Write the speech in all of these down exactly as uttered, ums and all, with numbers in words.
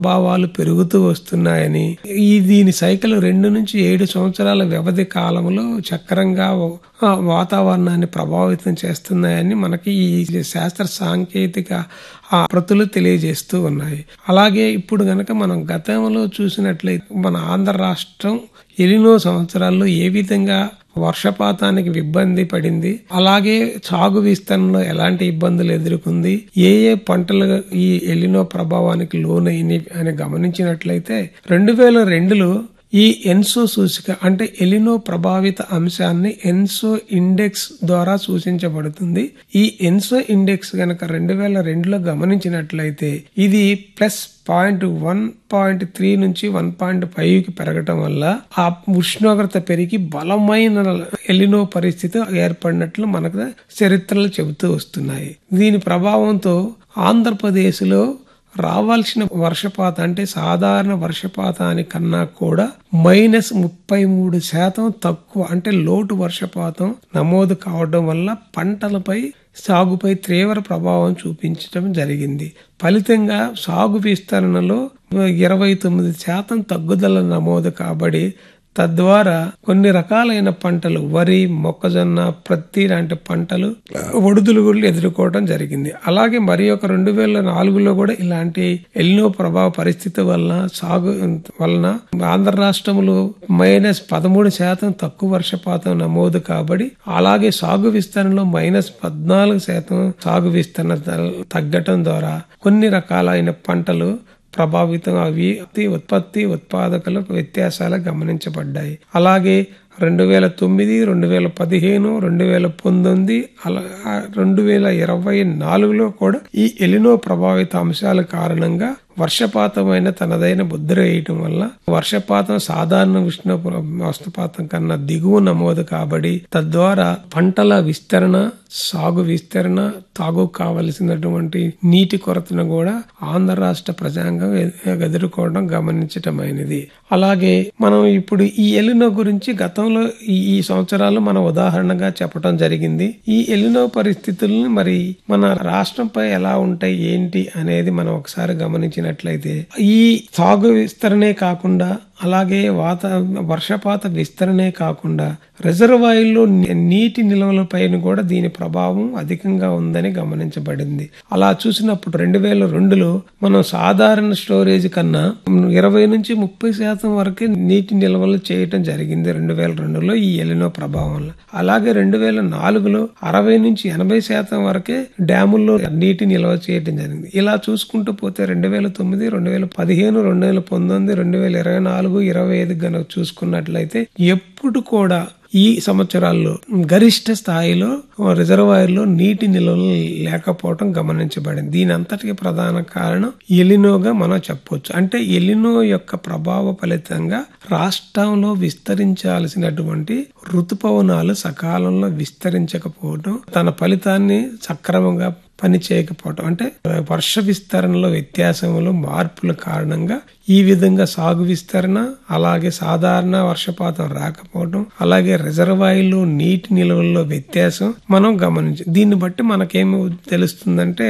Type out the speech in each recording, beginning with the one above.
భావాలు పెరుగుతూ వస్తున్నాయని, ఈ దీని సైకిల్ రెండు నుంచి ఏడు సంవత్సరాల వ్యవధి కాలంలో చక్రంగా వాతావరణాన్ని ప్రభావితం చేస్తున్నాయని మనకి ఈ శాస్త్ర సాంకేతిక ఆ ప్రతులు తెలియజేస్తూ ఉన్నాయి. అలాగే ఇప్పుడు గనక మనం గతంలో చూసినట్లయితే మన ఆంధ్ర రాష్ట్రం ఎలినో సంవత్సరాల్లో ఏ విధంగా వర్షపాతానికి ఇబ్బంది పడింది, అలాగే సాగు విస్తరణలో ఎలాంటి ఇబ్బందులు ఎదుర్కొంది, ఏ ఏ పంటలు ఈ ఎలినో ప్రభావానికి లోనైనవి అని గమనించినట్లయితే రెండు వేల రెండులో ఈ ఎన్సో సూచిక అంటే ఎలినో ప్రభావిత అంశాన్ని ఎన్సో ఇండెక్స్ ద్వారా సూచించబడుతుంది. ఈ ఎన్సో ఇండెక్స్ గనక రెండు వేల రెండులో గమనించినట్లయితే ఇది plus point one point three నుంచి వన్ పాయింట్ ఫైవ్ కి పెరగటం వల్ల ఆ ఉష్ణోగ్రత పెరిగి బలమైన ఎలినో పరిస్థితి ఏర్పడినట్లు మనకు చరిత్రలు చెబుతూ వస్తున్నాయి. దీని ప్రభావంతో ఆంధ్రప్రదేశ్ లో రావాల్సిన వర్షపాతం అంటే సాధారణ వర్షపాతానికన్నా కూడా మైనస్ ముప్పై మూడు శాతం తక్కువ అంటే లోటు వర్షపాతం నమోదు కావడం వల్ల పంటలపై సాగుపై తీవ్ర ప్రభావం చూపించడం జరిగింది. ఫలితంగా సాగు విస్తరణలో ఇరవై తొమ్మిది శాతం తగ్గుదల నమోదు కాబడి తద్వారా కొన్ని రకాలైన పంటలు వరి, మొక్కజొన్న, ప్రత్తి లాంటి పంటలు ఒడిదుడుకులు ఎదుర్కోవడం జరిగింది. అలాగే మరి ఒక రెండు వేల నాలుగులో కూడా ఇలాంటి ఎల్నినో ప్రభావ పరిస్థితి వలన సాగు వలన ఆంధ్ర రాష్ట్రంలో మైనస్ పదమూడు శాతం తక్కువ వర్షపాతం నమోదు కాబడి అలాగే సాగు విస్తరణలో మైనస్ పద్నాలుగు శాతం సాగు విస్తరణ తగ్గటం ద్వారా కొన్ని రకాలైన పంటలు ప్రభావితం అవి ఉత్పత్తి ఉత్పాదకులకు వ్యత్యాసాలు గమనించబడ్డాయి. అలాగే రెండు వేల తొమ్మిది రెండు వేల పదిహేను రెండు వేల పంతొమ్మిది అలా రెండు వేల ఇరవై నాలుగులో కూడా ఈ ఎలినో ప్రభావిత అంశాల కారణంగా వర్షపాతమైన తనదైన ముద్ర వేయటం వల్ల వర్షపాతం సాధారణ ఉష్ణ వర్షపాతం కన్నా దిగువ నమోదు కాబడి తద్వారా పంటల విస్తరణ, సాగు విస్తరణ, తాగు కావలసినటువంటి నీటి కొరతను కూడా ఆంధ్ర రాష్ట్ర ప్రజాంగం ఎదుర్కోవడం గమనించటమైనది. అలాగే మనం ఇప్పుడు ఈ ఎలినో గురించి గతంలో ఈ సంవత్సరాలు మనం ఉదాహరణగా చెప్పడం జరిగింది. ఈ ఎలినో పరిస్థితులను మరి మన రాష్ట్రంపై ఎలా ఉంటాయి ఏంటి అనేది మనం ఒకసారి గమనించినట్లయితే ఈ సాగు విస్తరణే కాకుండా అలాగే వాత వర్షపాత విస్తరణే కాకుండా రిజర్వాయర్లో నీటి నిల్వల పైన కూడా దీని ప్రభావం అధికంగా ఉందని గమనించబడింది. అలా చూసినప్పుడు రెండు వేల రెండులో మనం సాధారణ స్టోరేజ్ కన్నా ఇరవై నుంచి ముప్పై శాతం వరకే నీటి నిల్వలు చేయటం జరిగింది రెండు వేల రెండులో ఈ ఎలినో ప్రభావం వల్ల. అలాగే రెండు వేల నాలుగులో అరవై నుంచి ఎనభై శాతం వరకే డ్యాముల్లో నీటి నిల్వ చేయటం జరిగింది. ఇలా చూసుకుంటూ పోతే రెండు వేల తొమ్మిది రెండు వేల పదిహేను రెండు వేల పంతొమ్మిది రెండు వేల ఇరవై నాలుగు ఇరవై ఐదు గనక చూసుకున్నట్లయితే ఎప్పుడు కూడా ఈ సంవత్సరాల్లో గరిష్ట స్థాయిలో రిజర్వాయర్లో నీటి నిల్వలు లేకపోవడం గమనించబడింది. దీని అంతటికి ప్రధాన కారణం ఎలినోగా మనం చెప్పొచ్చు. అంటే ఎలినో యొక్క ప్రభావ ఫలితంగా రాష్ట్రంలో విస్తరించాల్సినటువంటి ఋతుపవనాలు సకాలంలో విస్తరించకపోవడం, తన ఫలితాన్ని సక్రమంగా పని చేయకపోవటం, అంటే వర్ష విస్తరణలో వ్యత్యాసంలో మార్పుల కారణంగా ఈ విధంగా సాగు విస్తరణ, అలాగే సాధారణ వర్షపాతం రాకపోవడం, అలాగే రిజర్వాయర్లు నీటి నిల్వల్లో వ్యత్యాసం మనం గమనించాం. దీన్ని బట్టి మనకేమి తెలుస్తుందంటే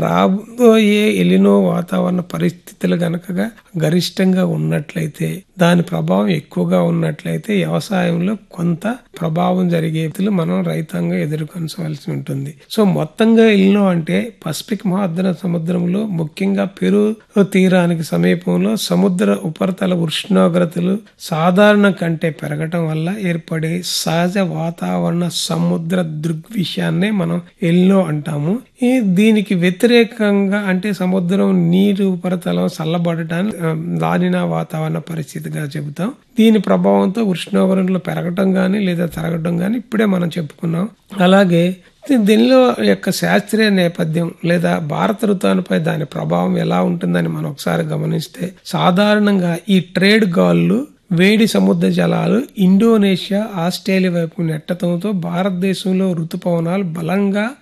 రాబోయే ఎలినో వాతావరణ పరిస్థితులు గనక గరిష్టంగా ఉన్నట్లయితే, దాని ప్రభావం ఎక్కువగా ఉన్నట్లయితే వ్యవసాయంలో కొంత ప్రభావం జరిగే మనం రైతాంగం ఎదుర్కొనవలసి ఉంటుంది. సో మొత్తంగా ఎలినో అంటే పసిఫిక్ మహాద్వీప సముద్రంలో ముఖ్యంగా పెరు తీరానికి సమీపంలో సముద్ర ఉపరితల ఉష్ణోగ్రతలు సాధారణ కంటే పెరగటం వల్ల ఏర్పడే సహజ వాతావరణ సముద్ర దృగ్విషయాన్నే మనం ఎలినో అంటాము. దీనికి వ్యతిరేకంగా అంటే సముద్రం నీరు ఉపరితలం చల్లబడటాన్ని లానినా వాతావరణ పరిస్థితిగా చెబుతాం. దీని ప్రభావంతో ఉష్ణోగ్రతలు పెరగటం గాని లేదా తరగటం గాని ఇప్పుడే మనం చెప్పుకున్నాం. అలాగే దీనిలో యొక్క శాస్త్రీయ నేపథ్యం లేదా భారత ఋతువుపై దాని ప్రభావం ఎలా ఉంటుందని మనం ఒకసారి గమనిస్తే, సాధారణంగా ఈ ట్రేడ్ గాలులు వేడి సముద్ర జలాలు ఇండోనేషియా, ఆస్ట్రేలియా వైపు నెట్టడంతో భారతదేశంలో ఋతుపవనాలు బలంగా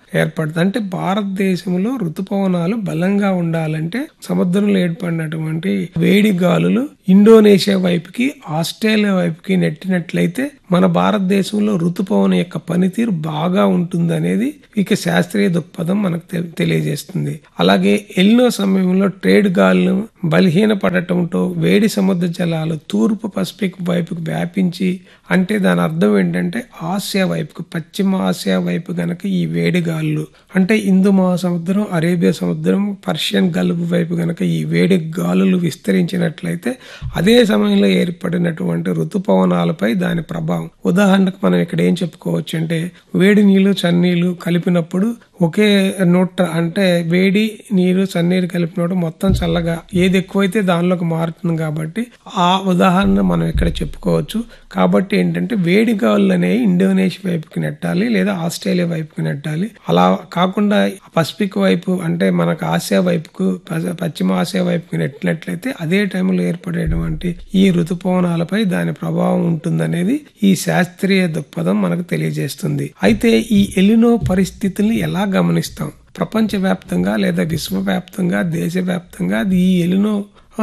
ఏర్పడుతుంది. అంటే భారతదేశంలో ఋతుపవనాలు బలంగా ఉండాలంటే సముద్రంలో ఏర్పడినటువంటి వేడి గాలులు ఇండోనేషియా వైపుకి, ఆస్ట్రేలియా వైపుకి నెట్టినట్లయితే మన భారతదేశంలో ఋతుపవనం యొక్క పనితీరు బాగా ఉంటుంది అనేది ఇక శాస్త్రీయ దృక్పథం మనకు తెలియజేస్తుంది. అలాగే ఎల్నో సమయంలో ట్రేడ్ గాలులు బలహీన పడటంతో వేడి సముద్ర జలాలు తూర్పు పసిఫిక్ వైపుకు వ్యాపించి, అంటే దాని అర్థం ఏంటంటే ఆసియా వైపుకు, పశ్చిమ ఆసియా వైపు గనక ఈ వేడి గాలులు అంటే హిందూ మహాసముద్రం, అరేబియా సముద్రం, పర్షియన్ గల్ఫ్ వైపు గనక ఈ వేడి గాలులు విస్తరించినట్లయితే అదే సమయంలో ఏర్పడినటువంటి ఋతుపవనాలపై దాని ప్రభావం. ఉదాహరణకు మనం ఇక్కడ ఏం చెప్పుకోవచ్చు అంటే వేడి నీళ్లు చన్నీళ్లు కలిపినప్పుడు ఒకే నోట్ అంటే వేడి నీరు చన్నీరు కలిపినప్పుడు మొత్తం చల్లగా ఏది ఎక్కువైతే దానిలోకి మారుతుంది కాబట్టి ఆ ఉదాహరణ మనం ఇక్కడ చెప్పుకోవచ్చు. కాబట్టి ఏంటంటే వేడి గాలులు అనేవి ఇండోనేషియా వైపుకి నెట్టాలి లేదా ఆస్ట్రేలియా వైపుకి నెట్టాలి. అలా కాకుండా పసిఫిక్ వైపు అంటే మనకు ఆసియా వైపుకు, పశ్చిమ ఆసియా వైపుకి నెట్టినట్లయితే అదే టైంలో ఏర్పడేటువంటి ఈ ఋతుపవనాలపై దాని ప్రభావం ఉంటుందనేది ఈ శాస్త్రీయ దృక్పథం మనకు తెలియజేస్తుంది. అయితే ఈ ఎలినో పరిస్థితుల్ని ఎలా గమనిస్తాం? ప్రపంచవ్యాప్తంగా లేదా విశ్వవ్యాప్తంగా, దేశవ్యాప్తంగా ఈ ఎలినో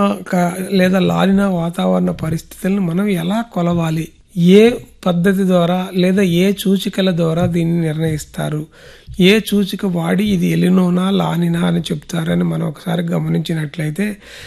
లేదా లానినా వాతావరణ పరిస్థితులను మనం ఎలా కొలవాలి? ఏ పద్ధతి ద్వారా లేదా ఏ సూచికల ద్వారా దీన్ని నిర్ణయిస్తారు? ఏ సూచిక వాడి ఇది ఎలినోనా లానినా అని చెప్తారని మనం ఒకసారి గమనించినట్లయితే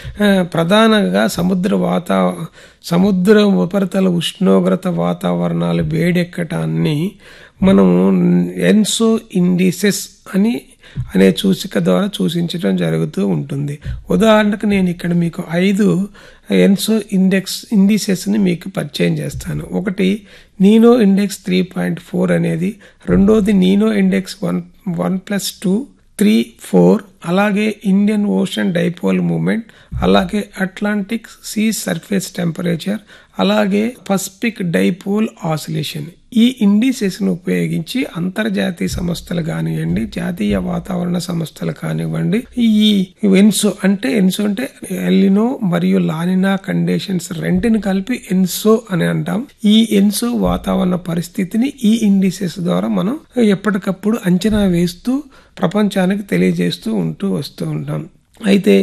ప్రధానంగా సముద్ర వాతా సముద్ర ఉపరితల ఉష్ణోగ్రత వాతావరణాలు వేడెక్కటాన్ని మనము ఎన్సో ఇండిసెస్ అని అనే సూచిక ద్వారా సూచించడం జరుగుతూ ఉంటుంది. ఉదాహరణకు నేను ఇక్కడ మీకు ఐదు ఎన్సో ఇండెక్స్ ఇండిసెస్ ని మీకు పరిచయం చేస్తాను. ఒకటి నీనో ఇండెక్స్ త్రీ పాయింట్ ఫోర్ అనేది, రెండోది నీనో index one one plus two three four అలాగే ఇండియన్ ఓషన్ డైపోల్ మూమెంట్, అలాగే అట్లాంటిక్ సీ సర్ఫేస్ టెంపరేచర్, అలాగే పసిఫిక్ డైపోల్ ఆసిలేషన్. ఈ ఇండిసెస్ ను ఉపయోగించి అంతర్జాతీయ సంస్థలు కానివ్వండి, జాతీయ వాతావరణ సంస్థలు కానివ్వండి, ఈ ఎన్సో అంటే ఎన్సో అంటే ఎలినో మరియు లానినా కండిషన్స్ రెంటిని కలిపి ఎన్సో అని అంటాం. ఈ ఎన్సో వాతావరణ పరిస్థితిని ఈ ఇండిసెస్ ద్వారా మనం ఎప్పటికప్పుడు అంచనా వేస్తూ ప్రపంచానికి తెలియజేస్తూ ఉంటూ వస్తూ ఉంటాం. అయితే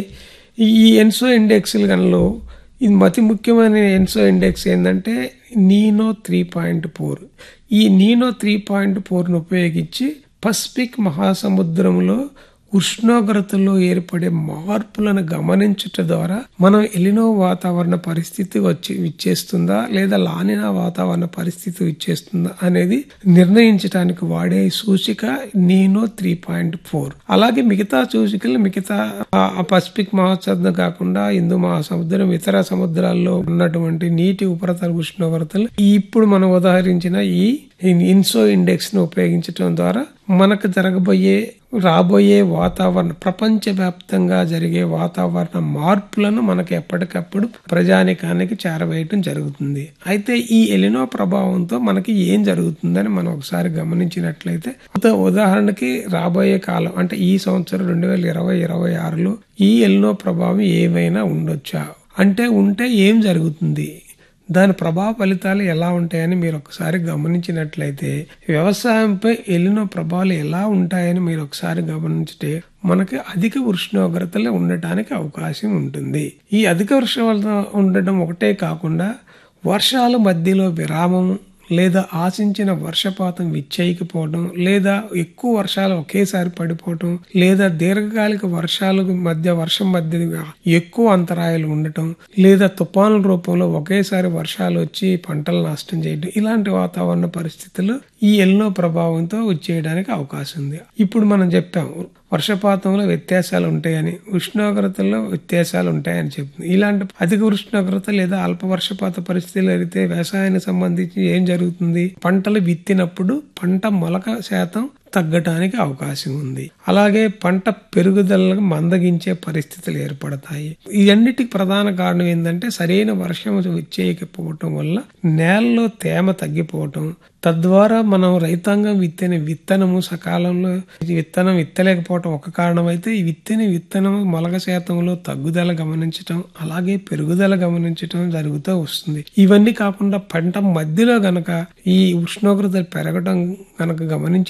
ఈ ఎన్సో ఇండెక్స్ల గనలో ఇది అతి ముఖ్యమైన ఎన్సో ఇండెక్స్ ఏంటంటే నీనో త్రీ పాయింట్ ఫోర్. ఈ నీనో త్రీ పాయింట్ ఫోర్ను ఉపయోగించి పసిఫిక్ మహాసముద్రంలో ఉష్ణోగ్రతలో ఏర్పడే మార్పులను గమనించటం ద్వారా మనం ఎలినో వాతావరణ పరిస్థితి వచ్చి ఇచ్చేస్తుందా లేదా లానినా వాతావరణ పరిస్థితి ఇచ్చేస్తుందా అనేది నిర్ణయించడానికి వాడే సూచిక నీనో త్రీ పాయింట్ ఫోర్. అలాగే మిగతా సూచికలు మిగతా పసిఫిక్ మహాసముద్రం కాకుండా హిందూ మహాసముద్రం, ఇతర సముద్రాల్లో ఉన్నటువంటి నీటి ఉపరితల ఉష్ణోగ్రతలు ఇప్పుడు మనం ఉదాహరించిన ఈ ఇన్సో ఇండెక్స్ ను ఉపయోగించడం ద్వారా మనకు జరగబోయే రాబోయే వాతావరణ ప్రపంచవ్యాప్తంగా జరిగే వాతావరణ మార్పులను మనకు ఎప్పటికప్పుడు ప్రజానికానికి చేరవేయటం జరుగుతుంది. అయితే ఈ ఎలినో ప్రభావంతో మనకి ఏం జరుగుతుందని మనం ఒకసారి గమనించినట్లయితే ఉదాహరణకి రాబోయే కాలం అంటే ఈ సంవత్సరం రెండు వేల ఇరవై ఇరవై ఆరులో ఈ ఎలినో ప్రభావం ఏమైనా ఉండొచ్చా అంటే ఉంటే ఏం జరుగుతుంది, దాని ప్రభావ ఫలితాలు ఎలా ఉంటాయని మీరు ఒకసారి గమనించినట్లయితే వ్యవసాయంపై ఎలినో ప్రభావాలు ఎలా ఉంటాయని మీరు ఒకసారి గమనించితే మనకి అధిక ఉష్ణోగ్రతలు ఉండటానికి అవకాశం ఉంటుంది. ఈ అధిక ఉష్ణోగ్రత ఉండటం ఒకటే కాకుండా వర్షాల మధ్యలో విరామం లేదా ఆశించిన వర్షపాతం విచ్చేయకపోవడం, లేదా ఎక్కువ వర్షాలు ఒకేసారి పడిపోవటం, లేదా దీర్ఘకాలిక వర్షాల మధ్య వర్షం మధ్య ఎక్కువ అంతరాయాలు ఉండటం, లేదా తుఫానుల రూపంలో ఒకేసారి వర్షాలు వచ్చి పంటలు నష్టం చేయడం, ఇలాంటి వాతావరణ పరిస్థితులు ఈ ఎలినో ప్రభావంతో వచ్చేయడానికి అవకాశం ఉంది. ఇప్పుడు మనం చెప్పాం వర్షపాతంలో వ్యత్యాసాలు ఉంటాయని, ఉష్ణోగ్రతల్లో వ్యత్యాసాలు ఉంటాయని చెప్తుంది. ఇలాంటి అధిక ఉష్ణోగ్రత లేదా అల్ప వర్షపాత పరిస్థితులు అయితే వ్యవసాయానికి సంబంధించి ఏం జరుగుతుంది, పంటలు విత్తినప్పుడు పంట మొలక శాతం తగ్గటానికి అవకాశం ఉంది. అలాగే పంట పెరుగుదలను మందగించే పరిస్థితులు ఏర్పడతాయి. ఇవన్నిటికి ప్రధాన కారణం ఏంటంటే సరైన వర్షం చేయకపోవటం వల్ల నేలలో తేమ తగ్గిపోవటం, తద్వారా మనం రైతాంగం విత్తిన విత్తనము సకాలంలో విత్తనం విత్తలేకపోవటం ఒక కారణం అయితే, ఈ విత్తిన విత్తనం మొలక శాతంలో తగ్గుదల గమనించటం అలాగే పెరుగుదల గమనించటం జరుగుతూ వస్తుంది. ఇవన్నీ కాకుండా పంట మధ్యలో గనక ఈ ఉష్ణోగ్రతలు పెరగడం గనక గమనించినట్లయితే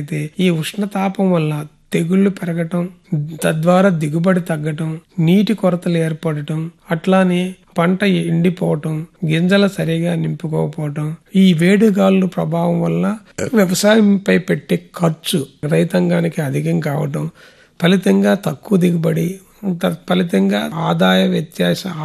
చూసినట్లయితే ఈ ఉష్ణతాపం వల్ల తెగుళ్లు పెరగటం, తద్వారా దిగుబడి తగ్గటం, నీటి కొరతలు ఏర్పడటం, అట్లానే పంట ఎండిపోవటం, గింజలు సరిగా నింపుకోకపోవటం, ఈ వేడిగాలుల ప్రభావం వల్ల వ్యవసాయంపై పెట్టే ఖర్చు రైతాంగానికి అధికం కావటం, ఫలితంగా తక్కువ దిగుబడి, ఫలితంగా ఆదాయ వ్యత్యాస